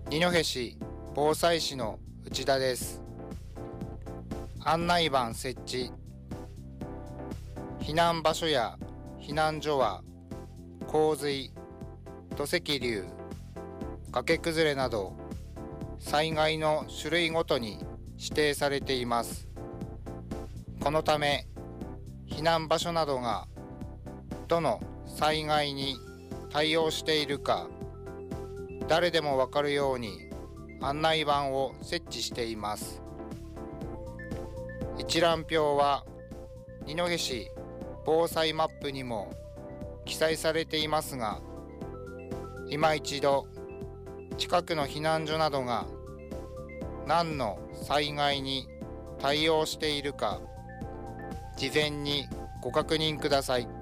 二戸市防災士の内田です。案内板設置。避難場所や避難所は洪水、土石流、崖崩れなど災害の種類ごとに指定されています。このため避難場所などがどの災害に対応しているか誰でもわかるように案内板を設置しています。一覧表は二戸市防災マップにも記載されていますが、今一度近くの避難所などが何の災害に対応しているか事前にご確認ください。